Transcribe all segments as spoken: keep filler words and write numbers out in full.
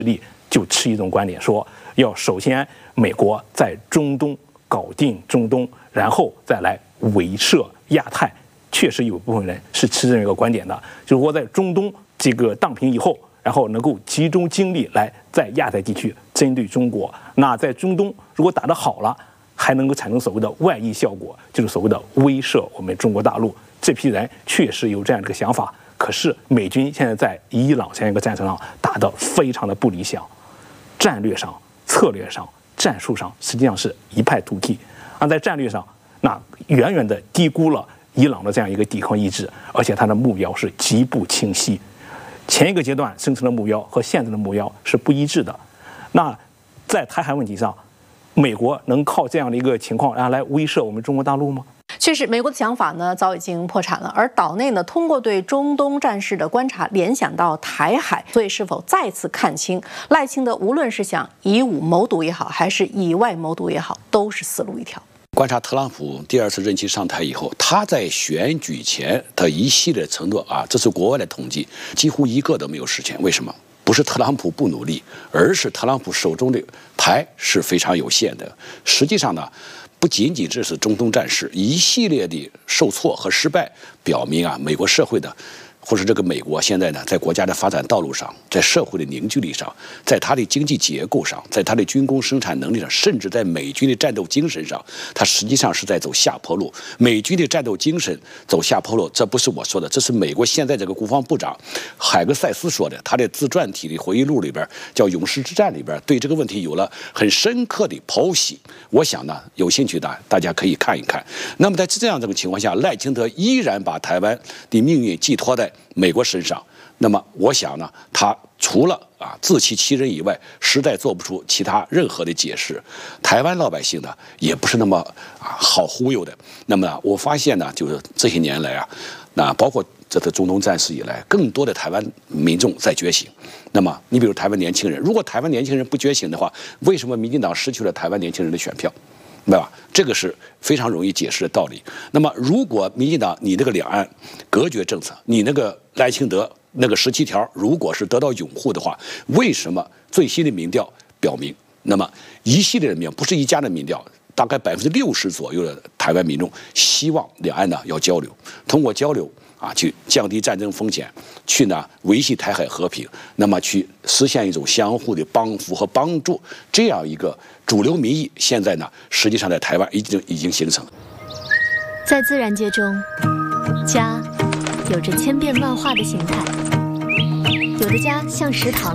力就持一种观点，说要首先美国在中东搞定中东，然后再来围摄亚太。确实有部分人是持这样一个观点的，就是说在中东这个荡平以后，然后能够集中精力来在亚太地区针对中国。那在中东如果打得好了，还能够产生所谓的外溢效果，就是所谓的威慑我们中国大陆。这批人确实有这样的一个想法，可是美军现在在伊朗这样一个战场上打得非常的不理想，战略上、策略上、战术上实际上是一败涂地。而在战略上，那远远的低估了伊朗的这样一个抵抗意志，而且它的目标是极不清晰。前一个阶段生成的目标和现在的目标是不一致的。那在台海问题上，美国能靠这样的一个情况然后来威慑我们中国大陆吗？ 确实，美国的想法呢早已经破产了，而岛内呢通过对中东战事的观察联想到台海，所以是否再次看清赖清德无论是想以武谋独也好，还是以外谋独也好，都是死路一条。 观察特朗普第二次任期上台以后，他在选举前的一系列承诺啊，这是国外的统计，几乎一个都没有实现。为什么？不是特朗普不努力，而是特朗普手中的牌是非常有限的。实际上呢，不仅仅这是中东战事，一系列的受挫和失败，表明啊，美国社会的。或者这个美国现在呢，在国家的发展道路上，在社会的凝聚力上，在它的经济结构上，在它的军工生产能力上，甚至在美军的战斗精神上，它实际上是在走下坡路。美军的战斗精神走下坡路，这不是我说的，这是美国现在这个国防部长海格塞斯说的，他的自传体的回忆录里边叫《勇士之战》里边对这个问题有了很深刻的剖析。我想呢，有兴趣的大家可以看一看。那么在这样这种情况下，赖清德依然把台湾的命运寄托在美国身上，那么我想呢，他除了啊自欺欺人以外，实在做不出其他任何的解释。台湾老百姓呢，也不是那么啊好忽悠的。那么我发现呢，就是这些年来啊，那包括这次中东战事以来，更多的台湾民众在觉醒。那么你比如台湾年轻人，如果台湾年轻人不觉醒的话，为什么民进党失去了台湾年轻人的选票？对吧？这个是非常容易解释的道理。那么，如果民进党你那个两岸隔绝政策，你那个赖清德那个十七条，如果是得到拥护的话，为什么最新的民调表明，那么一系列的民调，不是一家的民调，大概百分之六十左右的台湾民众希望两岸呢要交流，通过交流啊去降低战争风险，去呢维系台海和平，那么去实现一种相互的帮扶和帮助，这样一个主流民意，现在呢实际上在台湾已经已经形成。 在自然界中，家有着千变万化的形态，有的家像食堂，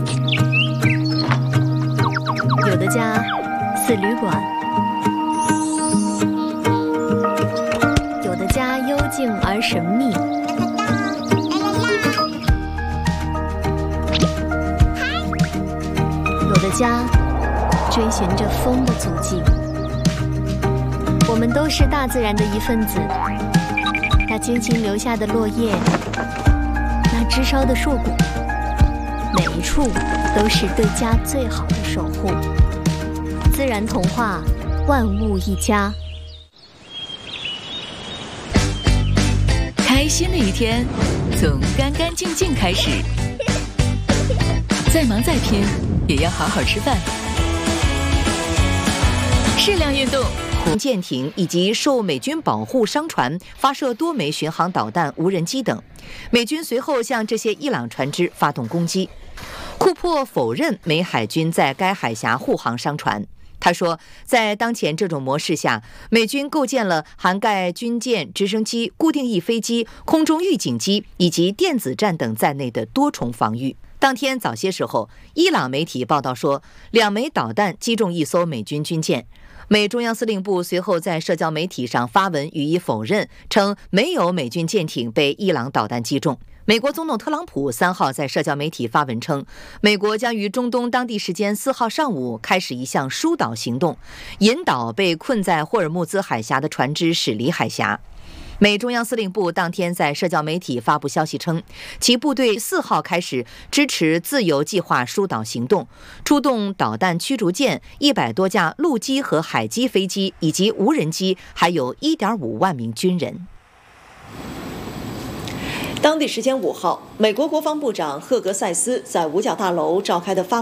有的家似旅馆，有的家幽静而神秘，有的家追寻着风的足迹。我们都是大自然的一份子，那精心留下的落叶，那枝梢的硕果，每一处都是对家最好的守护。自然童话，万物一家。 开心的一天从干干净净开始，再忙再拼也要好好吃饭，适量运动。舰艇以及受美军保护商船发射多枚巡航导弹、无人机等，美军随后向这些伊朗船只发动攻击。库珀否认美海军在该海峡护航商船。他说，在当前这种模式下，美军构建了涵盖军舰、直升机、固定翼飞机、空中预警机以及电子战等在内的多重防御。当天早些时候，伊朗媒体报道说，两枚导弹击中一艘美军军舰。美中央司令部随后在社交媒体上发文予以否认，称没有美军舰艇被伊朗导弹击中。美国总统特朗普三号在社交媒体发文称，美国将于中东当地时间四号上午开始一项疏导行动，引导被困在霍尔木兹海峡的船只驶离海峡。美中央司令部当天在社交媒体发布消息称，其部队四号开始支持自由计划疏导行动，出动导弹驱逐舰、一百多架陆基和海基飞机以及无人机，还有一点五万名军人。 当地时间五号，美国国防部长赫格塞斯在五角大楼召开的发